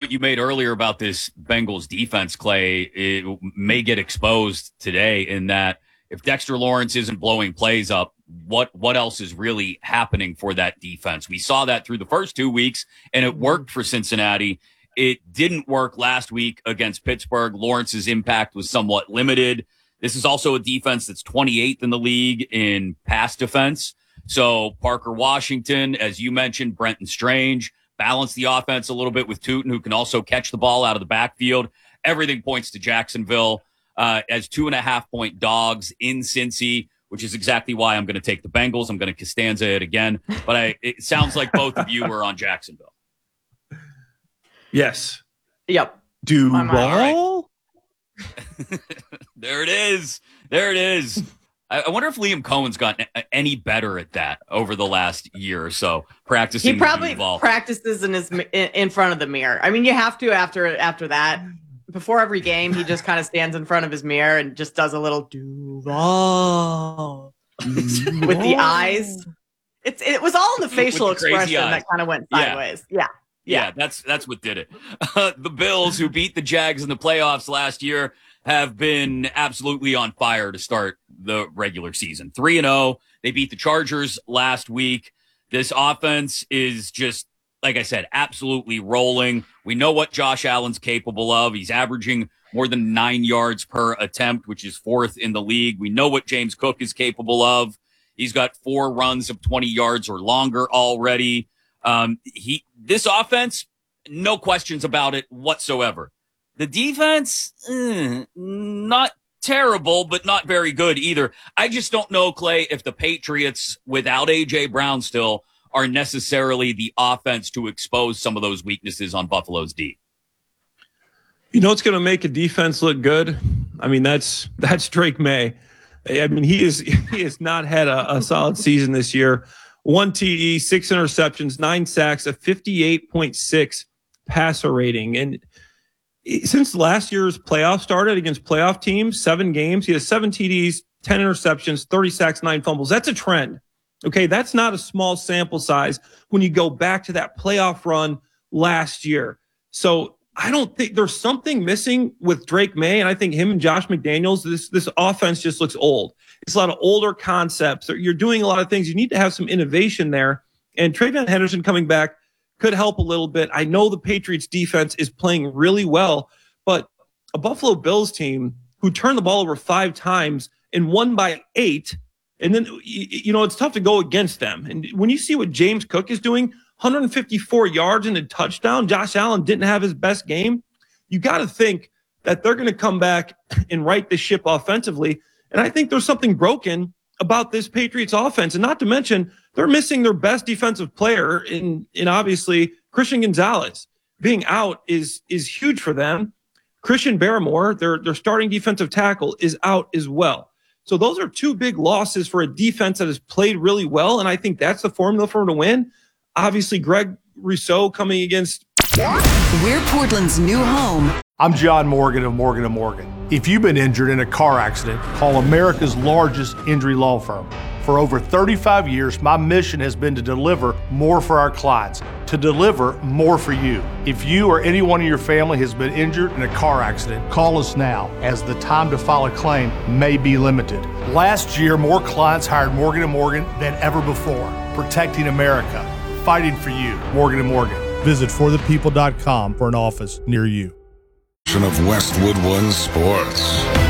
point you made earlier about this Bengals defense, Clay, it may get exposed today in that if Dexter Lawrence isn't blowing plays up, what else is really happening for that defense? We saw that through the first 2 weeks, and it worked for Cincinnati. It didn't work last week against Pittsburgh. Lawrence's impact was somewhat limited. This is also a defense that's 28th in the league in pass defense. So Parker Washington, as you mentioned, Brenton Strange, balance the offense a little bit with Tootin, who can also catch the ball out of the backfield. Everything points to Jacksonville as 2.5-point dogs in Cincy, which is exactly why I'm going to take the Bengals. I'm going to Costanza it again. But it sounds like both of you were on Jacksonville. Yes. Yep. Duval? There it is. There it is. I wonder if Liam Cohen's gotten any better at that over the last year or so, practicing. He probably practices in front of the mirror. I mean, you have to after that. Before every game, he just kind of stands in front of his mirror and just does a little Duval with the eyes. It was all in the facial expression that kind of went sideways. Yeah, that's what did it. The Bills, who beat the Jags in the playoffs last year, have been absolutely on fire to start the regular season. 3-0. They beat the Chargers last week. This offense is just, like I said, absolutely rolling. We know what Josh Allen's capable of. He's averaging more than 9 yards per attempt, which is 4th in the league. We know what James Cook is capable of. He's got 4 runs of 20 yards or longer already. This offense, no questions about it whatsoever. The defense, not terrible, but not very good either. I just don't know, Clay, if the Patriots, without A.J. Brown still, are necessarily the offense to expose some of those weaknesses on Buffalo's D. You know what's going to make a defense look good? I mean, that's Drake May. I mean, he has not had a solid season this year. 1 TD, 6 interceptions, 9 sacks, a 58.6 passer rating. And since last year's playoff started against playoff teams, 7 games, he has 7 TDs, 10 interceptions, 30 sacks, 9 fumbles. That's a trend. Okay, that's not a small sample size when you go back to that playoff run last year. So I don't think there's something missing with Drake May, and I think him and Josh McDaniels, this offense just looks old. It's a lot of older concepts. You're doing a lot of things. You need to have some innovation there. And TreVeyon Henderson coming back could help a little bit. I know the Patriots defense is playing really well, but a Buffalo Bills team who turned the ball over 5 times and won by 8, and then, you know, it's tough to go against them. And when you see what James Cook is doing, 154 yards and a touchdown, Josh Allen didn't have his best game. You got to think that they're going to come back and right the ship offensively. And I think there's something broken about this Patriots offense. And not to mention, they're missing their best defensive player in obviously Christian Gonzalez. Being out is huge for them. Christian Barmore, their starting defensive tackle, is out as well. So those are 2 big losses for a defense that has played really well. And I think that's the formula for them to win. Obviously, Greg Rousseau coming against. We're Portland's new home. I'm John Morgan of Morgan & Morgan. If you've been injured in a car accident, call America's largest injury law firm. For over 35 years, my mission has been to deliver more for our clients, to deliver more for you. If you or anyone in your family has been injured in a car accident, call us now, as the time to file a claim may be limited. Last year, more clients hired Morgan & Morgan than ever before, protecting America, fighting for you. Morgan & Morgan. Visit forthepeople.com for an office near you. Of Westwood One Sports.